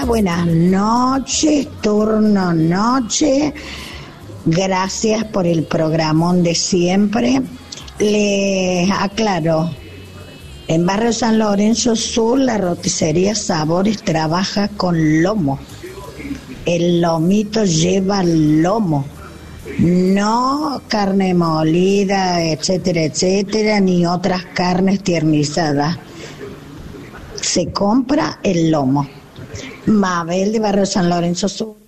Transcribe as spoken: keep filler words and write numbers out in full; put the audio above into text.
buenas noches, turno noche. Gracias por el programón de siempre. Les aclaro, en Barrio San Lorenzo Sur, la roticería Sabores trabaja con lomo. El lomito lleva lomo, no carne molida, etcétera, etcétera, ni otras carnes tiernizadas. Se compra el lomo. Mabel de Barrio San Lorenzo Sur.